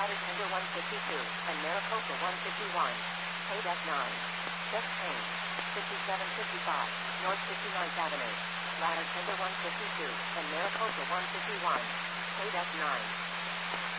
Ladder Tender 152, and Maricopa 151. Paid F9. Just change. 5755, North 59th Avenue. Ladder Tender 152, and Maricopa 151. Paid F9.